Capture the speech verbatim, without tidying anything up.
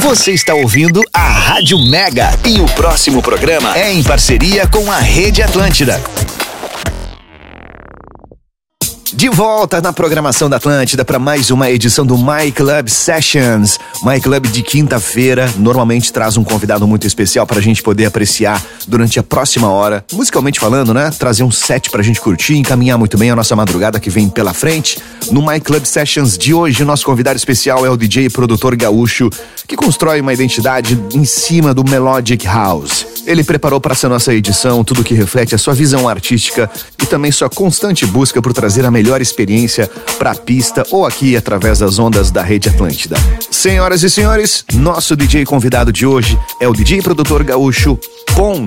Você está ouvindo a Rádio Mega e o próximo programa é em parceria com a Rede Atlântida. De volta na programação da Atlântida para mais uma edição do My Club Sessions. My Club de quinta-feira normalmente traz um convidado muito especial para a gente poder apreciar durante a próxima hora, musicalmente falando, né? Trazer um set para a gente curtir, encaminhar muito bem a nossa madrugada que vem pela frente. No My Club Sessions de hoje, o nosso convidado especial é o D J e produtor gaúcho que constrói uma identidade em cima do Melodic House. Ele preparou para essa nossa edição tudo que reflete a sua visão artística e também sua constante busca por trazer a melhor experiência para a pista ou aqui através das ondas da Rede Atlântida. Senhoras e senhores, nosso D J convidado de hoje é o D J e produtor gaúcho Pon.